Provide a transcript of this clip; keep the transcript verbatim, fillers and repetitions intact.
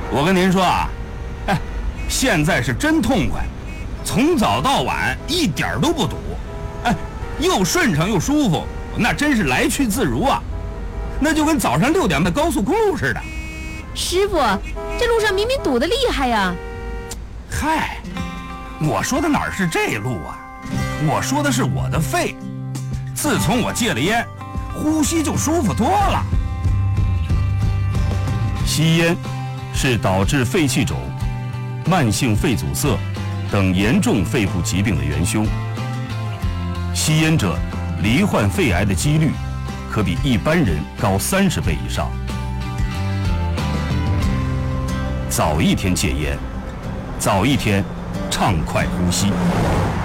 我跟您说啊，哎，现在是真痛快，从早到晚一点都不堵，哎，又顺畅又舒服，那真是来去自如啊，那就跟早上六点的高速公路似的。 师傅，这路上明明堵得厉害呀！ 嗨，我说的哪是这路啊，我说的是我的肺。自从我戒了烟，呼吸就舒服多了。 吸烟是导致肺气肿、慢性肺阻塞等严重肺部疾病的元凶。吸烟者罹患肺癌的几率可比一般人高三十倍以上。早一天戒烟，早一天畅快呼吸。